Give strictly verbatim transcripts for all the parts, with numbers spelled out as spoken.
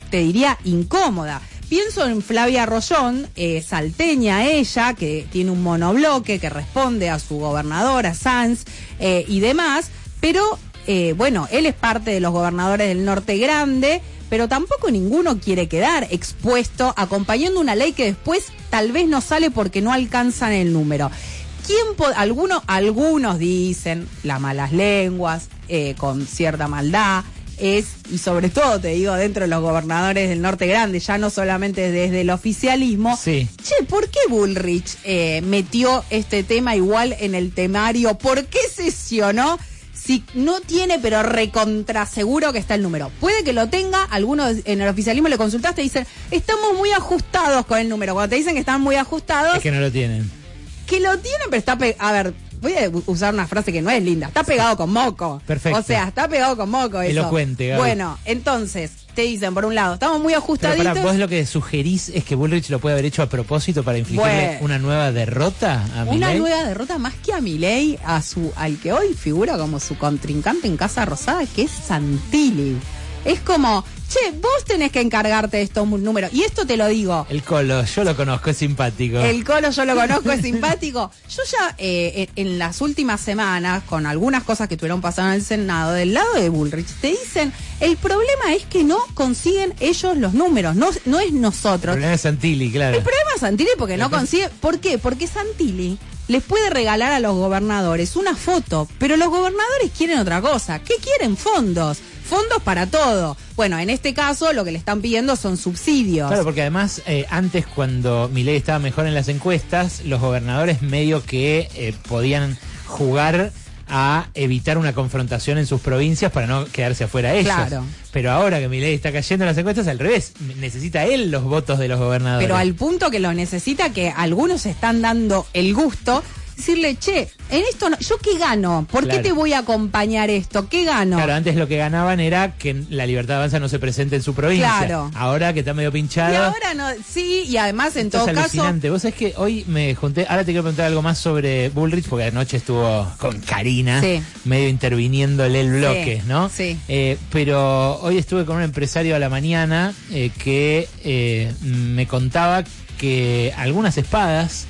te diría, incómoda. Pienso en Flavia Rollón, eh, salteña ella, que tiene un monobloque, que responde a su gobernadora, Sanz, eh, y demás, pero, eh, bueno, él es parte de los gobernadores del Norte Grande, pero tampoco ninguno quiere quedar expuesto acompañando una ley que después tal vez no sale porque no alcanzan el número. ¿Quién po- algunos, algunos dicen, las malas lenguas, eh, con cierta maldad, es, y sobre todo te digo, dentro de los gobernadores del Norte Grande, ya no solamente desde el oficialismo, sí. Che, ¿por qué Bullrich eh, metió este tema igual en el temario? ¿Por qué sesionó? Si no tiene, pero recontra seguro que está el número. Puede que lo tenga, algunos en el oficialismo le consultaste y dicen, estamos muy ajustados con el número. Cuando te dicen que están muy ajustados... Es que no lo tienen. Que lo tienen, pero está... Pe- a ver... Voy a usar una frase que no es linda. Está pegado con moco. Perfecto. O sea, está pegado con moco eso. Elocuente, Gaby. Bueno, entonces, te dicen, por un lado, estamos muy ajustaditos. Pero pará, vos lo que sugerís es que Bullrich lo puede haber hecho a propósito para infligirle Bueno. una nueva derrota a Milei. Una nueva derrota más que a Milei, a su, al que hoy figura como su contrincante en Casa Rosada, que es Santilli. Es como, che, vos tenés que encargarte de estos números. Y esto te lo digo. El Colo, yo lo conozco, es simpático. El Colo yo lo conozco, es simpático. Yo ya eh, en, en las últimas semanas, con algunas cosas que tuvieron pasando en el Senado, del lado de Bullrich, te dicen, el problema es que no consiguen ellos los números, no, no es nosotros. El problema es Santilli, claro. El problema es Santilli porque no consigue... ¿Por qué? Porque Santilli les puede regalar a los gobernadores una foto, pero los gobernadores quieren otra cosa. ¿Qué quieren? Fondos. Fondos para todo. Bueno, en este caso lo que le están pidiendo son subsidios. Claro, porque además eh, antes cuando Milei estaba mejor en las encuestas, los gobernadores medio que eh, podían jugar a evitar una confrontación en sus provincias para no quedarse afuera ellos. Claro. Pero ahora que Milei está cayendo en las encuestas, al revés, necesita él los votos de los gobernadores. Pero al punto que lo necesita, que algunos están dando el gusto, decirle, che, en esto no, ¿yo qué gano? ¿Por Claro. qué te voy a acompañar esto? ¿Qué gano? Claro, antes lo que ganaban era que la Libertad Avanza no se presente en su provincia. Claro. Ahora que está medio pinchado. Y ahora no, sí, y además en Esto todo es caso... alucinante. Vos sabés que hoy me junté, ahora te quiero preguntar algo más sobre Bullrich, porque anoche estuvo con Karina, Sí. medio interviniéndole el bloque, Sí, ¿no? sí. Eh, pero hoy estuve con un empresario a la mañana eh, que eh, me contaba que algunas espadas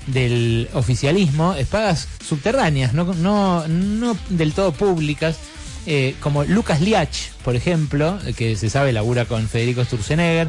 del oficialismo, espadas subterráneas, no, no, no del todo públicas, eh, como Lucas Liach, por ejemplo, que se sabe labura con Federico Sturzenegger,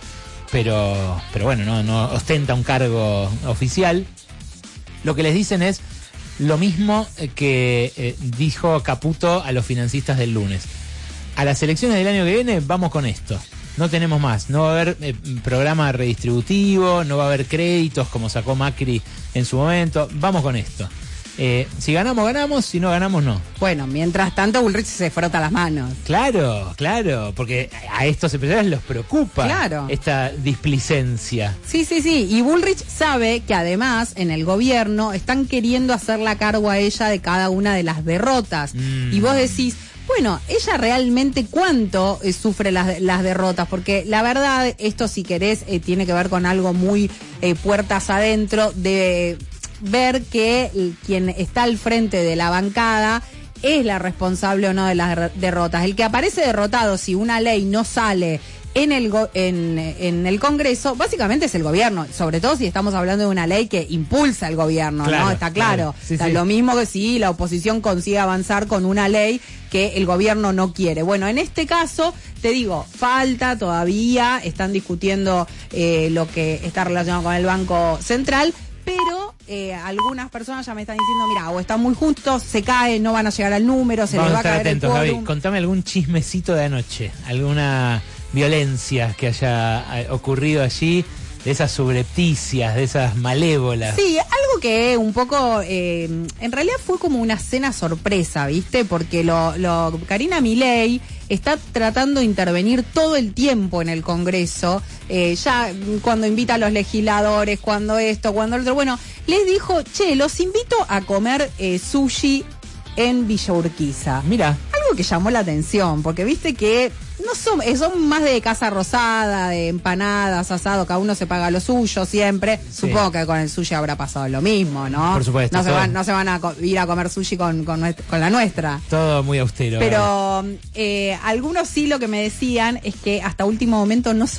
pero, pero bueno, no, no ostenta un cargo oficial. Lo que les dicen es lo mismo que eh, dijo Caputo a los financistas del lunes. A las elecciones del año que viene vamos con esto. No tenemos más, no va a haber eh, programa redistributivo, no va a haber créditos como sacó Macri en su momento, vamos con esto. Eh, si ganamos, ganamos, si no ganamos, no. Bueno, mientras tanto Bullrich se frota las manos. Claro, claro, porque a estos empresarios los preocupa Claro. esta displicencia. Sí, sí, sí, y Bullrich sabe que además en el gobierno están queriendo hacerla cargo a ella de cada una de las derrotas. Mm. Y vos decís, bueno, ella realmente cuánto eh, sufre las, las derrotas, porque la verdad, esto si querés, eh, tiene que ver con algo muy eh, puertas adentro, de ver que el, quien está al frente de la bancada es la responsable o no de las derrotas. El que aparece derrotado si una ley no sale en el go en, en el Congreso, básicamente es el gobierno, sobre todo si estamos hablando de una ley que impulsa el gobierno, Claro, ¿no? Está claro. claro. Sí, O sea, sí. lo mismo que si la oposición consigue avanzar con una ley que el gobierno no quiere. Bueno, en este caso, te digo, falta todavía, están discutiendo eh, lo que está relacionado con el Banco Central, pero eh, algunas personas ya me están diciendo, mira, o están muy justos, se cae, no van a llegar al número, se Vamos les va a a estar caer atentos, el Gaby. quórum. Contame algún chismecito de anoche, alguna violencia que haya eh, ocurrido allí, de esas subrepticias, de esas malévolas. Sí, algo que un poco, eh, en realidad fue como una cena sorpresa, ¿viste? Porque lo, lo Karina Milei está tratando de intervenir todo el tiempo en el Congreso, eh, ya cuando invita a los legisladores, cuando esto, cuando el otro. Bueno, les dijo, che, los invito a comer eh, sushi en Villa Urquiza. Mira. Algo que llamó la atención, porque viste que no son, eh, son más de Casa Rosada, de empanadas, asado, cada uno se paga lo suyo siempre. Sí. Supongo que con el sushi habrá pasado lo mismo, ¿no? Por supuesto, No se todo. van, no se van a co- ir a comer sushi con, con, nuestra- con la nuestra. Todo muy austero. Gaby. Pero eh, algunos sí lo que me decían es que hasta último momento no